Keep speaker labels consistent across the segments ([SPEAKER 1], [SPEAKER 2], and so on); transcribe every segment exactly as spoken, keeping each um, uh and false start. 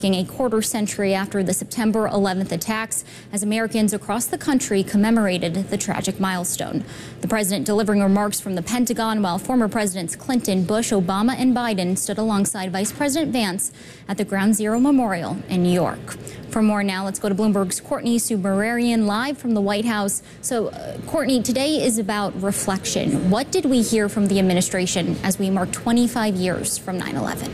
[SPEAKER 1] A quarter century after the September eleventh attacks, as Americans across the country commemorated the tragic milestone. The president delivering remarks from the Pentagon, while former Presidents Clinton, Bush, Obama, and Biden stood alongside Vice President Vance at the Ground Zero Memorial in New York. For more now, let's go to Bloomberg's Courtney Subramanian live from the White House. So, uh, Courtney, today is about reflection. What did we hear from the administration as we mark twenty-five years from nine eleven?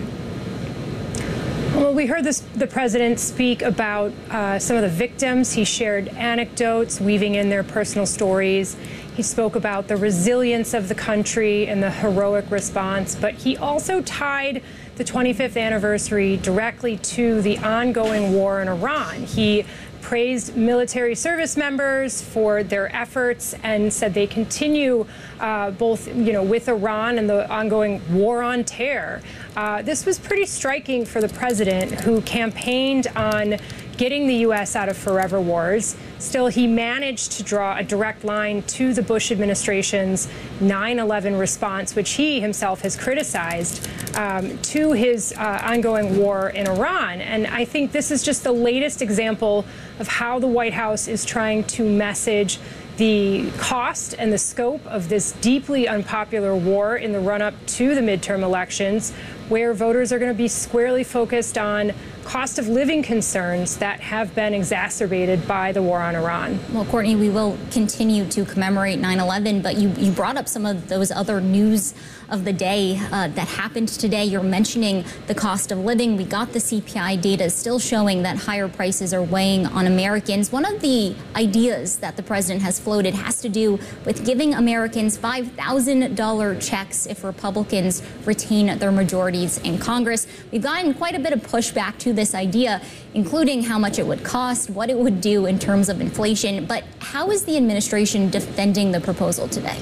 [SPEAKER 2] Well, we heard this, the president speak about uh, some of the victims. He shared anecdotes, weaving in their personal stories. He spoke about the resilience of the country and the heroic response, but he also tied the twenty-fifth anniversary directly to the ongoing war in Iran. He praised military service members for their efforts and said they continue uh, both, you know, with Iran and the ongoing war on terror. Uh, this was pretty striking for the president, who campaigned on getting the U S out of forever wars. Still, he managed to draw a direct line to the Bush administration's nine eleven response, which he himself has criticized, um, to his uh, ongoing war in Iran. And I think this is just the latest example of how the White House is trying to message the cost and the scope of this deeply unpopular war in the run-up to the midterm elections, where voters are going to be squarely focused on cost of living concerns that have been exacerbated by the war on Iran.
[SPEAKER 1] Well, Courtney, we will continue to commemorate nine eleven, but you, you brought up some of those other news of the day uh, that happened today. You're mentioning the cost of living. We got the C P I data still showing that higher prices are weighing on Americans. One of the ideas that the president has floated has to do with giving Americans five thousand dollar checks if Republicans retain their majorities in Congress. We've gotten quite a bit of pushback to this idea, including how much it would cost, what it would do in terms of inflation. But how is the administration defending the proposal today?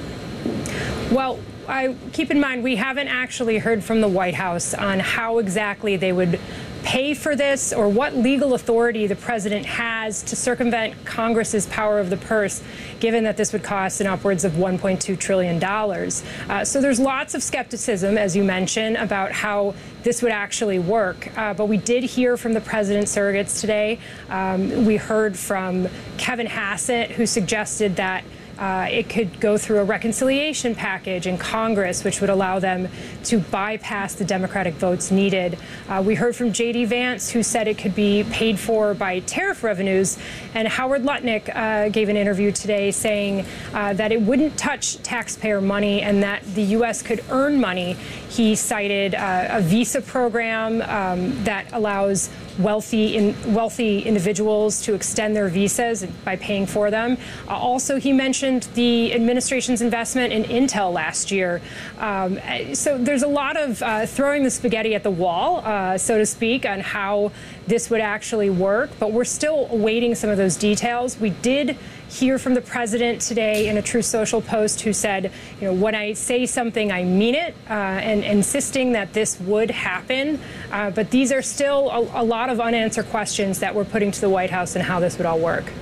[SPEAKER 2] Well, I, keep in mind, we haven't actually heard from the White House on how exactly they would pay for this or what legal authority the president has to circumvent Congress's power of the purse, given that this would cost an upwards of one point two trillion dollars. Uh, so there's lots of skepticism, as you mentioned, about how this would actually work. Uh, but we did hear from the president's surrogates today. Um, we heard from Kevin Hassett, who suggested that Uh, it could go through a reconciliation package in Congress, which would allow them to bypass the Democratic votes needed. Uh, we heard from J D Vance, who said it could be paid for by tariff revenues. And Howard Lutnick uh, gave an interview today saying uh, that it wouldn't touch taxpayer money and that the U S could earn money. He cited uh, a visa program um, that allows wealthy in, wealthy individuals to extend their visas by paying for them. Uh, also, he mentioned the administration's investment in Intel last year. Um, so there's a lot of uh, throwing the spaghetti at the wall, uh, so to speak, on how this would actually work. But we're still awaiting some of those details. We did hear from the president today in a Truth Social post, who said, you know, when I say something, I mean it, uh, and insisting that this would happen. Uh, but these are still a, a lot of unanswered questions that we're putting to the White House and how this would all work.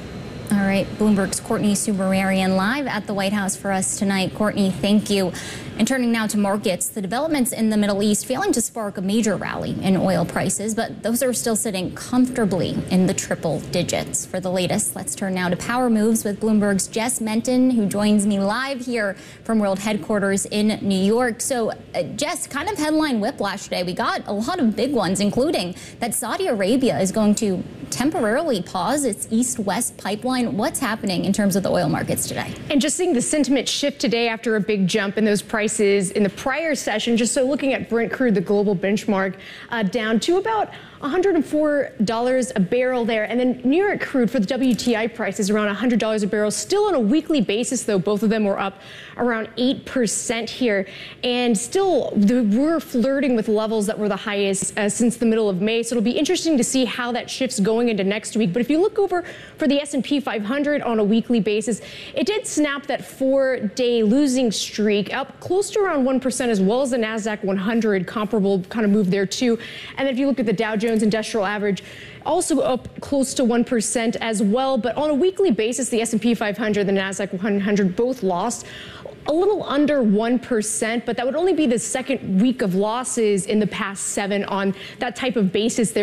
[SPEAKER 1] All right, Bloomberg's Courtney Subramanian live at the White House for us tonight. Courtney, thank you. And turning now to markets, the developments in the Middle East failing to spark a major rally in oil prices, but those are still sitting comfortably in the triple digits. For the latest, let's turn now to power moves with Bloomberg's Jess Menton, who joins me live here from World Headquarters in New York. So, uh, Jess, kind of headline whiplash today. We got a lot of big ones, including that Saudi Arabia is going to temporarily pause its east-west pipeline. What's happening in terms of the oil markets today?
[SPEAKER 3] And just seeing the sentiment shift today after a big jump in those prices in the prior session. Just so looking at Brent crude, the global benchmark, uh, down to about one hundred four dollars a barrel there. And then New York crude for the W T I price is around one hundred dollars a barrel. Still on a weekly basis, though, both of them were up around eight percent here. And still, the, we're flirting with levels that were the highest uh, since the middle of May. So it'll be interesting to see how that shifts going into next week. But if you look over for the S and P five hundred on a weekly basis, it did snap that four-day losing streak up close close to around one percent, as well as the NASDAQ one hundred, comparable kind of move there too. And then if you look at the Dow Jones Industrial Average, also up close to one percent as well. But on a weekly basis, the S and P five hundred, the NASDAQ one hundred both lost a little under one percent, but that would only be the second week of losses in the past seven on that type of basis there.